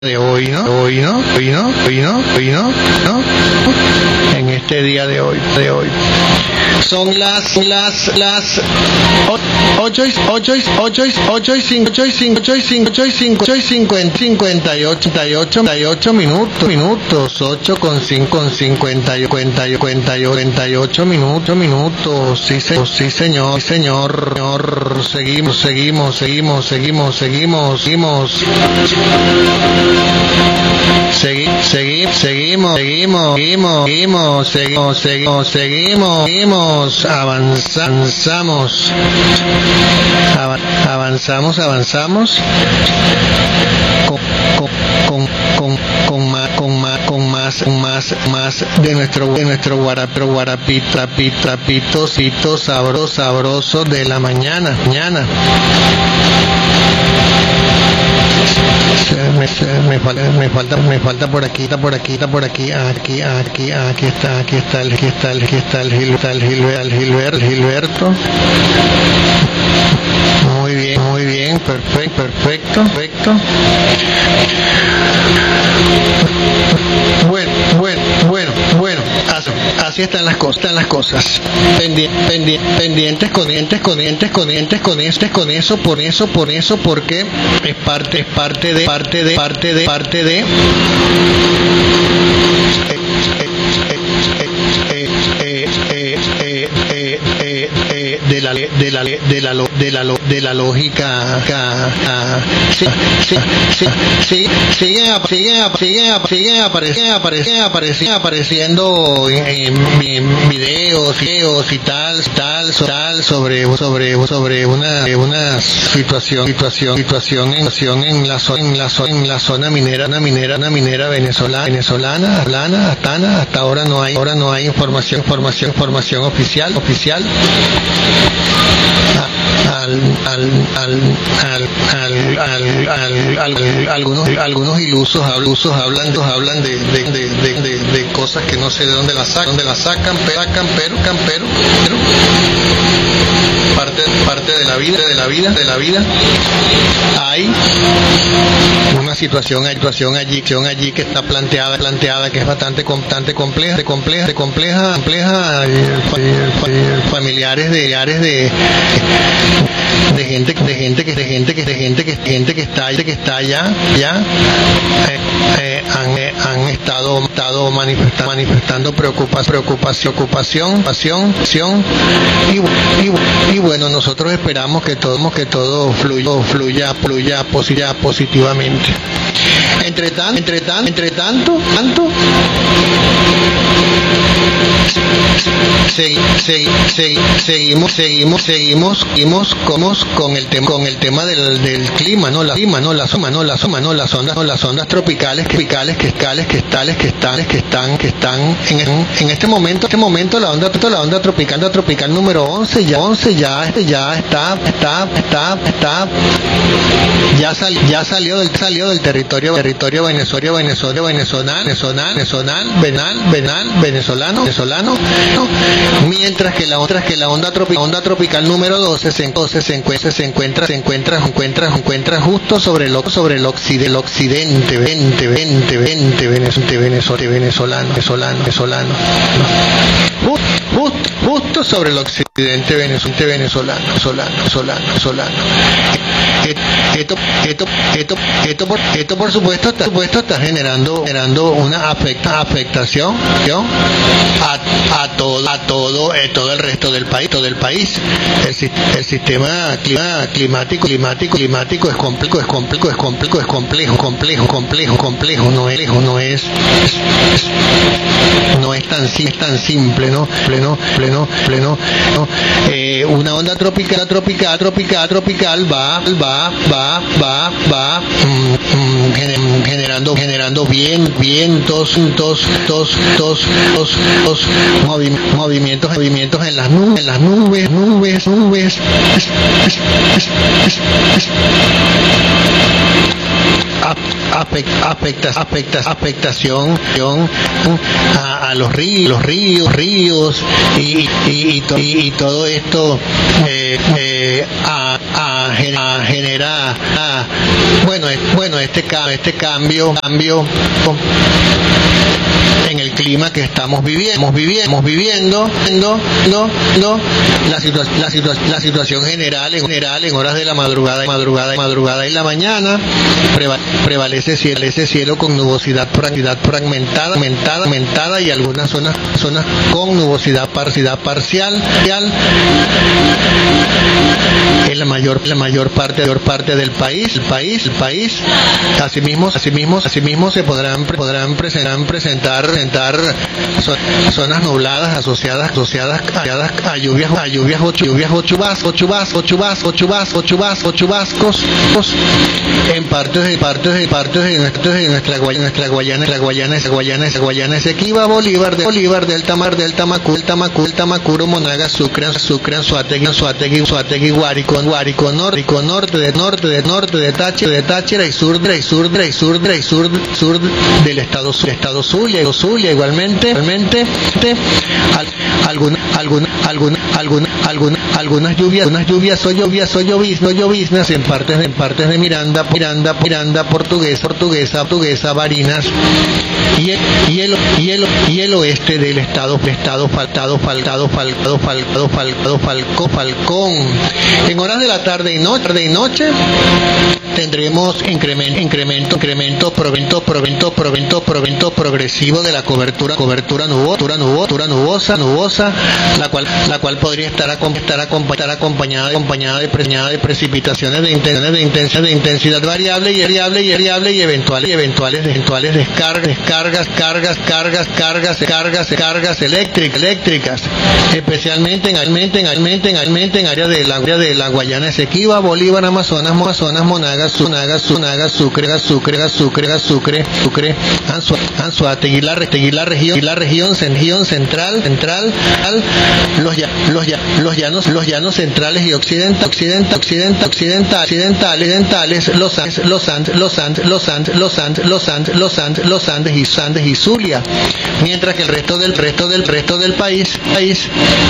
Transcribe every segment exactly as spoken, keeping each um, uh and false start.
de hoy, ¿no? Hoy, ¿no? Hoy, ¿no? Hoy, ¿no? Hoy, ¿no? ¿No? En este día de hoy, de hoy. Son las, las, las ocho y ocho y ocho y ocho y cinco, ocho y cinco, ocho y cinco, ocho y cinco, ocho y cincuenta, cincuenta y ocho, cincuenta y ocho minutos, minutos, ocho con cinco, con cincuenta y cincuenta y cincuenta y ocho minutos, minutos, sí señor, sí señor, señor, señor, seguimos, seguimos, seguimos, seguimos, seguimos, seguimos. Segui, segui, seguimos, seguimos, seguimos, seguimos, seguimos, seguimos, seguimos, seguimos, avanzamos, avanzamos, avanzamos, con, con, con, con más, con más, con más, más, más de nuestro, de nuestro guarapito, guarapito, tapito, tapito, cito, sabroso, sabroso de la mañana, mañana. Me, me, falta, me falta me falta por aquí, está por aquí, está por aquí, aquí, aquí, aquí está, aquí está el, aquí está el, aquí está el, Gil, el, Gilber, el, Gilber, el Gilberto. Muy bien, muy bien, perfecto, perfecto, perfecto. Bueno, bueno, bueno, bueno, así, así están las cosas, están las cosas. Pendientes, pendientes, pendientes, condientes, condientes, condientes, condientes, con eso, por eso, por eso, porque es parte, es parte de, parte de, parte de, parte de. Eh, eh, eh, eh, eh, eh, eh, eh, de la de la de la de la de la lógica sí sí sí sí sigue sigue sigue sigue apareciendo apareciendo apareciendo en videos videos y tal tal tal sobre sobre sobre una una situación situación situación en situación en la zona en la zona en la zona minera una minera una minera venezolana venezolana plana hasta hasta ahora no hay ahora no hay información información información oficial oficial al al al al al al, al, al algunos algunos ilusos ilusos hablan hablan de de, de, de, de, de cosas que no sé de dónde las sacan dónde las sacan pero campero campero pero parte parte de la vida de la vida de la vida hay una situación situación allí situación allí que está planteada planteada que es bastante bastante compleja compleja compleja compleja familiares de familiares de de gente de gente que de gente que de gente que gente que está que está allá ya eh, eh, han, eh, han estado estado manifestando manifestando preocupación preocupación ocupación pasión pasión y, y, y bueno nosotros esperamos que todo que todo fluya fluya fluya positiva, positivamente entre tanto entre tanto entre tanto tanto Se, se, se, seguimos seguimos seguimos seguimos como con el tema con el tema del, del clima no la clima no la zona no la zona no las ondas no las ondas tropicales tropicales que escales que estales que están que están que están en, en, en este momento este momento la onda la onda tropical la tropical número once ya once ya ya está está está está ya sal, ya salió del salió del territorio territorio venezolano venezolano venezolano venezolano venezolano venal venal venezolano venezolano no, mientras que la otra que la onda tropical onda tropical número doce se entonces se encuentra se encuentra se encuentra se encuentra se encuentra justo sobre el sobre el occidente el occidente veinte veinte veinte venezolano venezolano venezolano venezolano no. Just, justo sobre el occidente venezolano venezolano venezolano venezolano esto esto esto esto por esto por supuesto está, supuesto está generando generando una afecta afectación a, a todo a todo eh, todo el resto del país todo el país el, el sistema clima, climático climático climático es complejo es complejo es complejo es complejo complejo complejo complejo no es no es, es no es tan es tan simple no pleno pleno pleno no eh, una onda tropical tropical tropical tropical va va va va va mm, mm, generando generando bien vientos tos tos tos tos tos movi, movimientos movimientos en las nubes en las nubes nubes nubes es, es, es, es, es. afecta, afecta, afectación a, a los ríos, los ríos, ríos y, y, y, to, y, y todo esto eh, eh, a, a, a generar, a, bueno, bueno, este este cambio, cambio en el clima que estamos viviendo, viviendo, viviendo, no, no, no, la situación, la situación, la situación general, en general, en horas de la madrugada, madrugada, madrugada y la mañana, prevalece cielo, prevalece cielo con nubosidad, fragmentada, fragmentada, fragmentada y algunas zonas, zonas con nubosidad parcial, parcial, en la mayor, la mayor parte, mayor parte del país, el país, el país, asimismo, asimismo, asimismo se podrán, podrán presentar, presentar, presentar zonas nubladas asociadas, asociadas a lluvias, a lluvias, o lluvias, o chubascos, o chubascos, o chubascos, chubascos, chubascos, chubascos, en partes de partes de partes de nuestra, de nuestra Guayana, nuestra Guayana, la Guayana, esa Guayana, esa Guayana, Esequiba, Bolívar, de Bolívar, del Tamar, del Tamacú, el Tamacú, el Tamacuro, Monaga, Sucre, Sucre, Anzoátegui, Anzoátegui, Anzoátegui, Guárico, Guárico, Norte, norte, de norte, de norte, de Táchira, de Táchira y sur, y sur, y sur, y sur, sur del estado sur, estado Zulia, Zulia igualmente, igualmente, alguna, alguna, alguna, alguna, alguna, algunas lluvias, unas lluvias o lluvias o lloviznas, lloviznas en partes, en partes de Miranda, Miranda, Miranda, Portuguesa, Portuguesa, Portuguesa, Barinas y el, y el, y el, y el oeste del estado, estado faltado, faltado, faltado, faltado, faltado, falco, Falcón. En horas de la tarde y noche, tarde y noche tendremos incremento, incremento, incremento, provento, provento, provento, provento progresivo de la cobertura, cobertura nubosa, nubosa, nubosa, nubosa, la cual, la cual podría estar, estar acompañada, acompañada, acompañada de, preñada de precipitaciones de intensidad, de intensidad, de intensidad variable y variable y variable y eventuales, y eventuales, eventuales descargas, descargas, cargas, cargas, cargas, cargas, cargas eléctricas, eléctricas, especialmente en, en, en, en área de la, de la Guayana Esequiba, Bolívar, Amazonas, Amazonas, Monagas, Monagas, Monagas, Sucre, Sucre, Sucre, Sucre, Sucre, Anzoátegui, la, la región, y la región, región central, central, los los los llanos, los llanos centrales y occidental, occidental, occidental, occidental, occidentales, los Andes, los Andes, los Andes, los Andes, los Andes, los Andes, los Andes, los Andes y Andes y Zulia, mientras que el resto del resto del resto del país, país,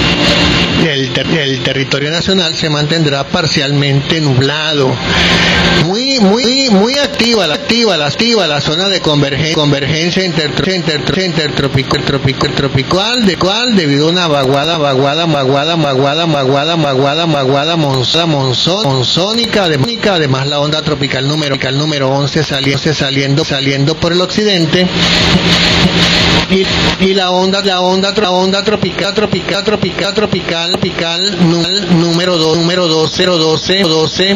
el, ter, el territorio nacional se mantendrá parcialmente nublado. Muy, muy, muy activa la activa la activa la zona de convergencia, convergencia intertropical, tropical, de cual debido a una vaguada, vaguada, vaguada, vaguada, vaguada, vaguada, vaguada, monzónica, monzónica, además la onda tropical número, número once saliendo, saliendo, saliendo por el occidente. Y, y la onda, la onda, la onda tropical, tropical, tropical, tropical, tropical, número dos, número dos, cero doce, doce,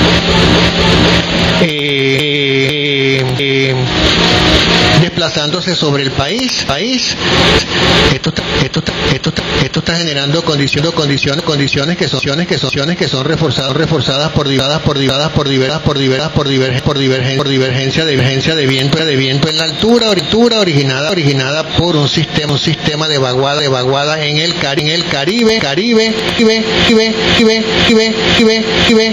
eh, eh, desplazándose sobre el país, país. Esto, esto, esto, esto está generando condiciones, condiciones, condiciones que son, que son, que son reforzadas, reforzadas por diversas, por diversas, por diversas, por diversas, por divergencia, por divergencia, por divergencia, divergencia de viento, de viento en la altura, altura originada, originada por un sistema, un sistema de vaguada, de vaguada en el Caribe, en el Caribe, Caribe, Caribe, Caribe, Caribe, Caribe, Caribe, Caribe.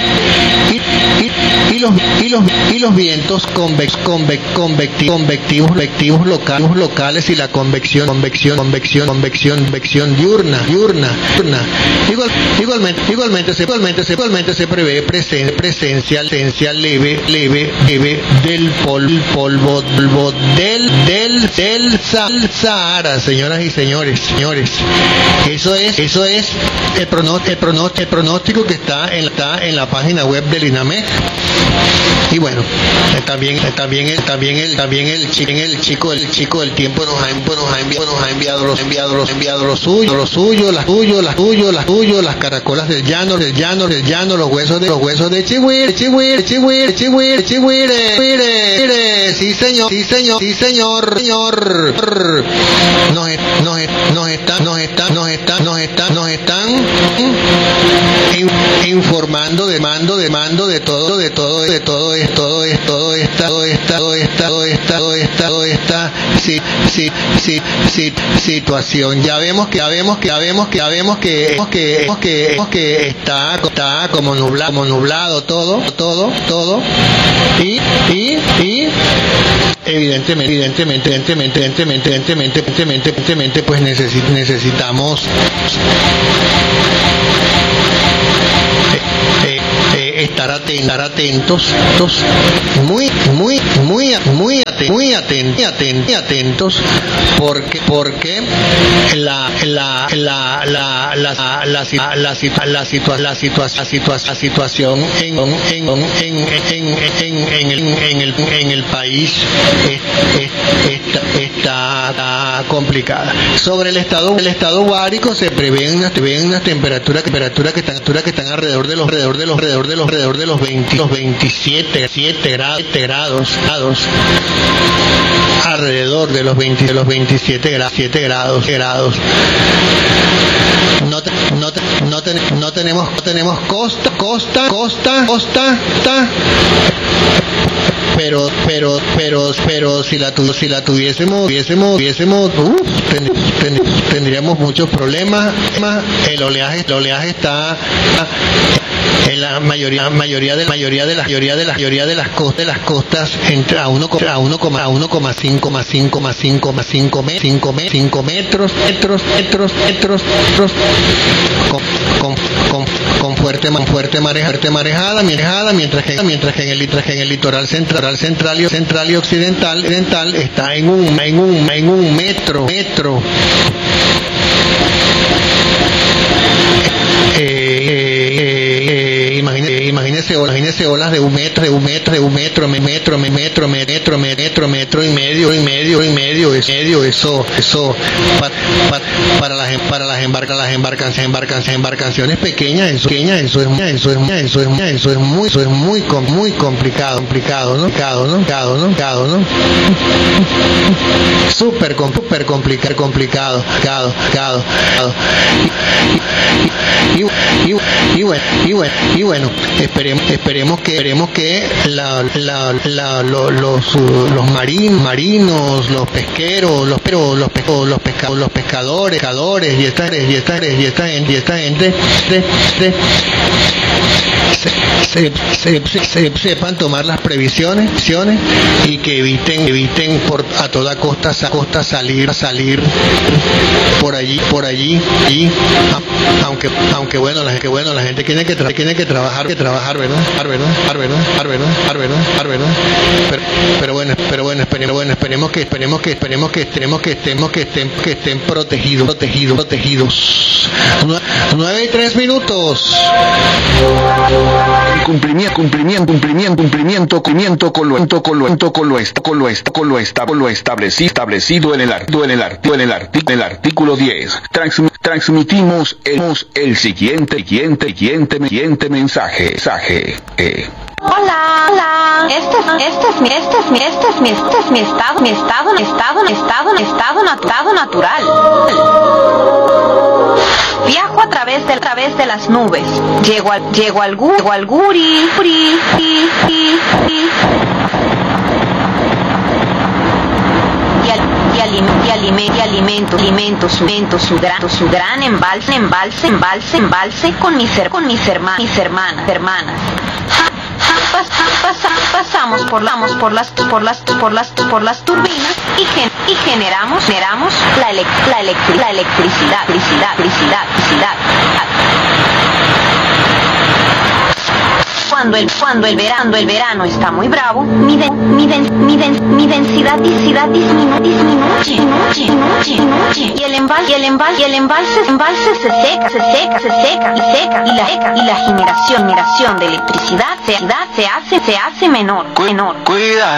Y los y los y los vientos convex, convex, convectivos, convectivos, convectivos locales, locales y la convección, convección, convección, convección, convección diurna, diurna, diurna. Igual, igualmente, igualmente, se, igualmente, se, igualmente se prevé presen, presencia, presencia leve, leve, leve del polvo, polvo, polvo del, del, del Sahara, señoras y señores, señores. Eso es, eso es el pronóstico, el pronóstico, el pronóstico que está en, está en la página web del INAMEC. Y bueno, también también el también el también el chico el chico el chico del tiempo nos ha, nos ha enviado nos ha enviado los enviado los enviado los suyos los suyos las tuyos las tuyos las tuyos las caracolas del llano del llano del llano los huesos de los huesos de Chihuire Chihuire Chihuire Chihuire Chihuire sí señor, sí señor, sí señor, señor. Nos, nos, nos están, nos están, nos están, nos están, nos están in, informando de mando, de mando de todo, de todo, de todo, es todo, es todo, esta, todo, esta, todo, esta, todo, esta, todo, esta, todo, esta, sí, sí, sí, sí, situación. Ya vemos que, ya vemos que, ya vemos que, ya vemos que, que, que, que está, está como nublado, como nublado todo, todo, todo, y, y, y evidentemente, evidentemente, evidentemente, evidentemente, evidentemente, evidentemente, evidentemente, pues necesit, necesitamos eh, eh, estar atentos, estar atentos, muy, muy, muy, muy atentos, muy atentos, atentos, atentos, porque, porque la, la, la, la, la, la, la, la, la, situa, la, situa, la, situa, la, situa, la situación en, en, en, en, en, en, el, en, el, en el país está, está, está complicada. Sobre el estado, el estado bárico se prevén unas, prevén unas temperaturas, temperaturas que están, que están alrededor de los, alrededor de los, alrededor de los, alrededor de los veinte, los veintisiete, siete grados, grados, grados, alrededor de los veinte, de los veintisiete grados, siete grados, grados. No, te, no, te, no, te, no tenemos, no tenemos costa, costa, costa, costa, ta. Pero, pero, pero, pero si la, tu, si la tuviésemos, tuviésemos, tuviésemos, uh, ten, ten, tendríamos muchos problemas. El oleaje, el oleaje está en la mayoría, mayoría de, mayoría de la mayoría de la mayoría de las costas, de las costas entre a uno, a uno, a uno coma cinco, cinco, cinco, cinco, cinco, cinco metros, metros, metros, metros, metros, con, con, con, con fuerte, fuerte mareja, fuerte marejada, marejada, mientras que, mientras que en el, mientras que en el litoral central, central y central y occidental, occidental está en un, en un, en un metro, metro. Eh, eh, imagínese, imagínese, imagínese olas de un metro, de un metro, de un metro, me metro, me metro, me metro, me metro, metro y medio, y medio, y medio, es medio, eso, eso, para, para, para las, para las embarcaciones, las embarcaciones, embarcaciones, embarcaciones pequeñas, eso, pequeñas, eso es, eso es, eso es, eso es muy, eso es muy, muy complicado, complicado, ¿no? Complicado, ¿no? Complicado, ¿no? Complicado, ¿no? Súper, súper complicado, complicado, complicado, complicado. Y, y, y, y bueno, y bueno, y bueno, esperemos, esperemos que, esperemos que la, la, la, lo, los, los marinos, marinos, los pesqueros, los pero, los pescados, los pescados, los pescadores, pescadores y esta, y esta, y esta gente, y esta gente, de, de, se, se, se, se, sepan tomar las previsiones, previsiones y que eviten, eviten por a toda costa, a costa salir, salir por allí, por allí, y aunque, aunque bueno, la que bueno, la gente tiene que, tra tiene que trabajar, que trabajar, ¿verdad? ¿verdad? ¿verdad? ¿verdad? ¿verdad? ¿verdad? Pero, pero bueno, pero bueno, esperemos, bueno, esperemos que, esperemos que, esperemos que, esperemos que estemos, que estén, que estén protegidos, protegidos, protegidos. Nueve y tres minutos. Cumplimiento, cumplimiento, cumplimiento, cumplimiento, cumplimiento con lo, con lo, con lo, con lo, con lo, con lo establecido, establecido en el artículo, en el artículo, en el artículo, en el artículo diez. Transm, transmitimos el, el siguiente, siguiente, siguiente, siguiente mensaje, mensaje. Eh. Hola, hola. Este es, este es mi, este es mi, este es mi, este es mi estado, mi estado, mi estado, mi estado, mi estado, estado natural. Viajo a través de, a través de las nubes. Llego al, llego al, llego al guri, guri, y, y, y. Y, al, y, alim, y, alime, y alimento, alimento su, alimento su gran, su gran embalse, embalse, embalse, embalse con mis, con mis hermanas, mis hermanas, hermanas. Pas, pas, pasamos por, pasamos por las, por las, por las, por las turbinas y, gen, y generamos, generamos la, elec, la, electri, la electricidad, electricidad, electricidad, electricidad. Cuando el, cuando el verano, el verano está muy bravo, mi, de, mi, de, mi, de, mi densidad, densidad disminu, disminuye, disminuye, disminuye, y el embalse, y el embalse, y el embalse, embalse se seca, se seca, se seca, y seca, y la seca, y la generación, generación de electricidad se, se hace, se hace menor, menor. Cuida.